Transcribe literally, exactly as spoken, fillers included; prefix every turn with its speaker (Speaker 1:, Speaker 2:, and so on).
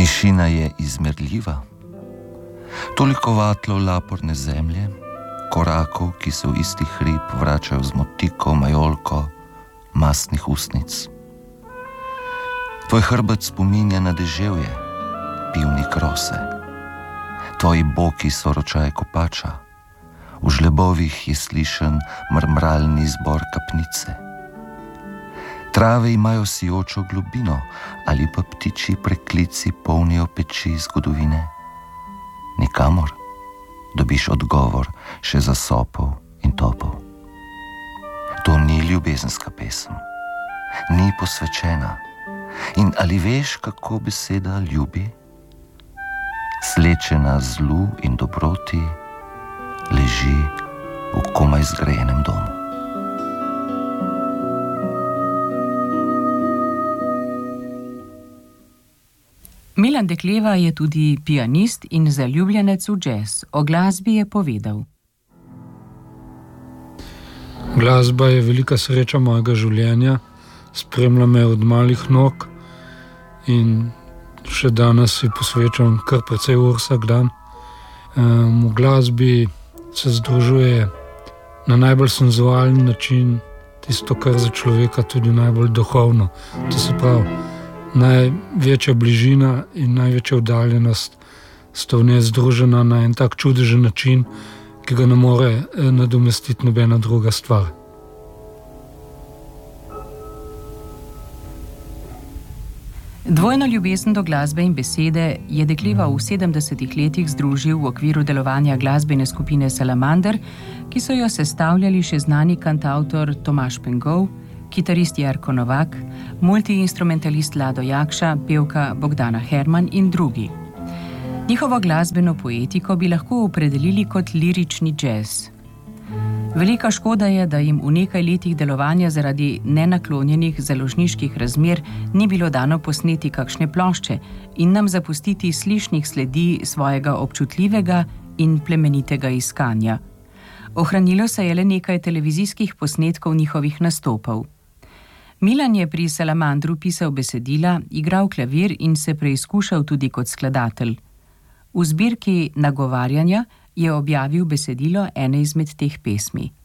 Speaker 1: Višina je izmerljiva. Toliko vatlov laporne zemlje, korakov, ki se v isti hrib vračajo z motiko, majolko, mastnih ustnic. Tvoj hrbet spominja na deževje, pivnik rose. Tvoji boki so ročaj kopača, v žlebovih je slišen mrmralni zbor kapnice. Trave imajo sijočo globino ali pa ptiči preklici polnijo peči zgodovine. Nikamor dobiš odgovor še za sopov in topov. To ni ljubezenska pesem, ni posvečena. In ali veš, kako beseda ljubi? Slečena zlu in dobroti leži v komaj zgrajenem domu.
Speaker 2: Milan Dekleva je tudi pianist in zaljubljenec v džez. O glasbi je povedal:
Speaker 3: Glasba je velika sreča mojega življenja, spremlja me od malih nog in še danes si posvečam kar precej ur vsak dan. Um, v glasbi se združuje na najbolj senzualen način tisto, kar za človeka tudi najbolj duhovno. To se pravi, največja bližina in največja oddaljenost sta v njej združena na en tak čudežen način, ki ga ne more nadomestiti nobena druga stvar.
Speaker 2: Dvojno ljubezen do glasbe in besede je Dekleva v sedemdesetih letih združil v okviru delovanja glasbene skupine Salamander, ki so jo sestavljali še znani kantavtor Tomaž Pengov, kitarist Jerko Novak, multiinstrumentalist Lado Jakša, pevka Bogdana Herman in drugi. Njihovo glasbeno poetiko bi lahko opredelili kot lirični džez. Velika škoda je, da jim v nekaj letih delovanja zaradi nenaklonjenih založniških razmer ni bilo dano posneti kakšne plošče in nam zapustiti slišnih sledi svojega občutljivega in plemenitega iskanja. Ohranilo se je le nekaj televizijskih posnetkov njihovih nastopov. Milan je pri Salamandru pisal besedila, igral klavir in se preizkušal tudi kot skladatelj. V zbirki Nagovarjanja je objavil besedilo ene izmed teh pesmi.